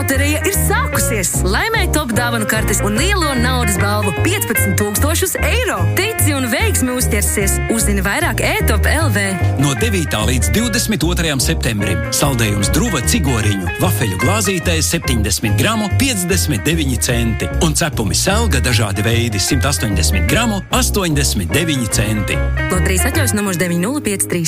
loterija ir sākusies. Laimēj top dāvanu kartes un lielo naudas balvu 15,000 eiro. Tici un veiksmi uzķersies. Uzzini vairāk e-top LV. No 9. līdz 22. septembrim saldējums druva cigoriņu, vafeļu glāzītē 70 gramu 59 centi un cepumi selga dažādi veidi 180 gramu 89 centi. Loterijas atļaus numurs 9053.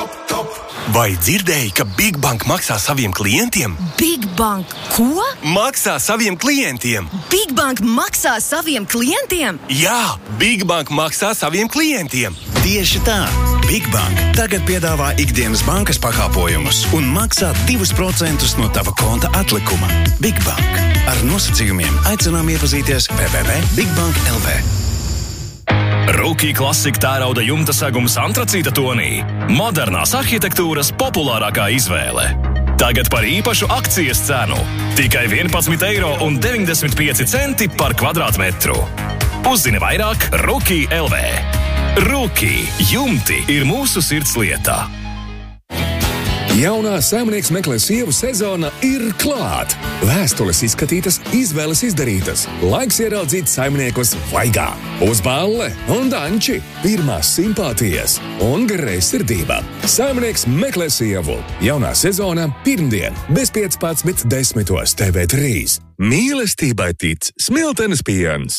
Vai dzirdēji, ka Big Bank maksā saviem klientiem? Big Bank ko? Maksā saviem klientiem. Big Bank maksā saviem klientiem? Jā, Big Bank maksā saviem klientiem. Tieši tā. Big Bank tagad piedāvā ikdienas bankas pakāpojumus un maksā 2% no tava konta atlikuma. Big Bank. Ar nosacījumiem aicinām iepazīties www.bigbank.lv. Rookie klasika tērauda jumta segums antracīta tonī. Modernās arhitektūras populārākā izvēle. Tagad par īpašu akcijas cenu. Tikai 11,95 eiro par kvadrātmetru. Uzzini vairāk Rookie LV. Rookie jumti ir mūsu sirds lietā. Jaunā Saimnieks meklē sievu sezona ir klāt. Vēstules izskatītas, izvēles izdarītas. Laiks ieraudzīt saimniekus vaigā. Uzballe un danči, pirmās simpātijas un greizsirdība. Saimnieks meklē sievu. Jaunā sezona pirmdien, bez 15:10 TV3. Mīlestībai tic Smiltenes piens.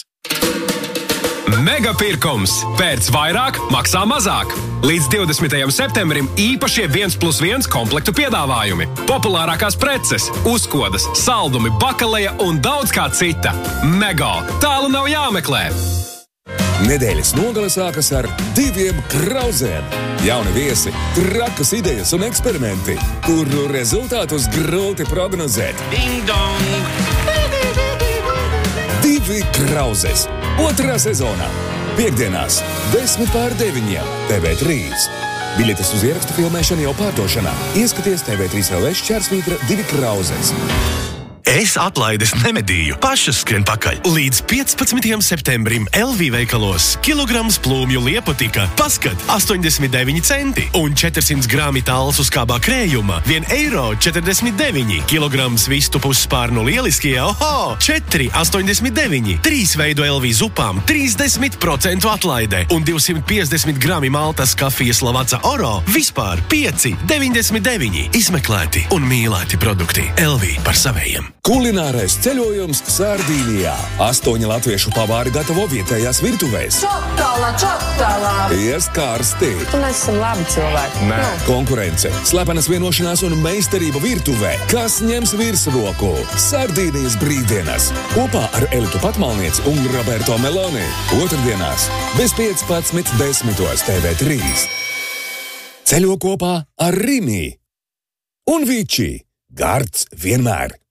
Megapirkums. Pērc vairāk, maksā mazāk. Līdz 20. septembrim īpašie 1+1 komplektu piedāvājumi. Populārākās preces, uzkodas, saldumi, bakaleja un daudz kā cita. Mega. Tālu nav jāmeklē. Nedēļas nogale sākas ar 2 krauzēm. Jauni viesi, trakas idejas un eksperimenti, kuru rezultātus grūti prognozēt. Ding dong! 2 krauzes. 2. sezonā. Piektdienās 8:10 TV3. Biļetes uz ierakstu filmēšanu jau pārdošanā. Ieskaties TV3.lv/2 krauzes. Es atlaides nemedīju, pašas skrien pakaļ. Līdz 15. septembrim LV veikalos kilograms plūmju liepotika paskat 89 centi un 400 grāmi talsu skābā krējuma 1,49 eiro. Kilograms vistu pusspārnu lieliskie, 4,89. 3 veidu LV zupām 30% atlaide un 250 grāmi maltas kafijas Lavazza Oro vispār 5,99. Izmeklēti un mīlēti produkti. LV par savējiem. Kulinārais ceļojums Sardīnijā. 8 latviešu pavāri gatavo vietējās virtuvēs. Čotala! Ies karsti. Mēs esam labi cilvēki. Nē. Konkurence, slepenas vienošanās un meistarība virtuvē. Kas ņems virsroku? Sardīnijas brīvdienas. Kopā ar Elitu Patmalnieci un Roberto Meloni. Otrdienās, bez 15:10 TV3. Ceļo kopā ar Rimi un Vičī. Gards vienmēr.